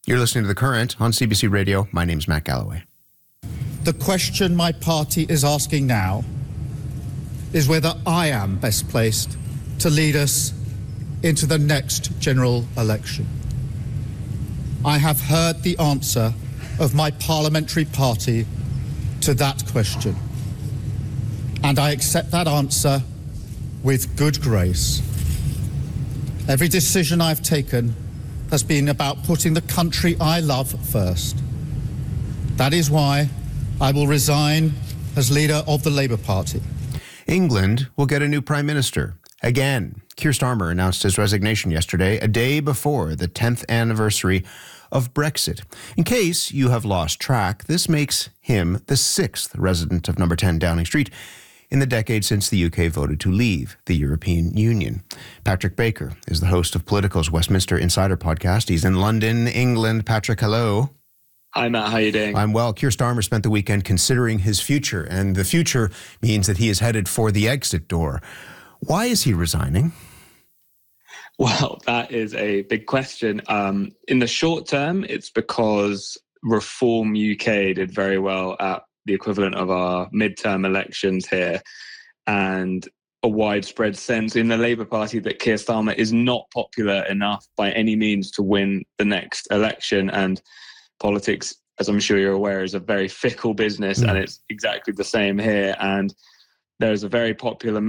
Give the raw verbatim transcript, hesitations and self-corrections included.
You're listening to The Current on C B C Radio. My name's Matt Galloway. The question my party is asking now is whether I am best placed to lead us into the next general election. I have heard the answer of my parliamentary party to that question, and I accept that answer with good grace. Every decision I've taken has been about putting the country I love first. That is why I will resign as leader of the Labour Party. England will get a new Prime Minister. Again, Keir Starmer announced his resignation yesterday, a day before the tenth anniversary of Brexit. In case you have lost track, this makes him the sixth resident of number ten Downing Street in the decade since the U K voted to leave the European Union. Patrick Baker is the host of Politico's Westminster Insider podcast. He's in London, England. Patrick, hello. Hi, Matt. How are you doing? I'm well. Keir Starmer spent the weekend considering his future, and the future means that he is headed for the exit door. Why is he resigning? Well, that is a big question. Um, in the short term, it's because Reform U K did very well at the equivalent of our midterm elections here, and a widespread sense in the Labour Party that Keir Starmer is not popular enough by any means to win the next election. And politics, as I'm sure you're aware, is a very fickle business, mm. and it's exactly the same here. And there's a very popular